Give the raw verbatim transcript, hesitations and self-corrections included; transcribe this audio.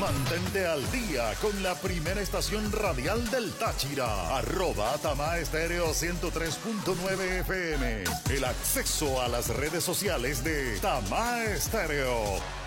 Mantente al día con la primera estación radial del Táchira. Arroba Tamá Estéreo ciento tres punto nueve F M. El acceso a las redes sociales de Tamá Estéreo.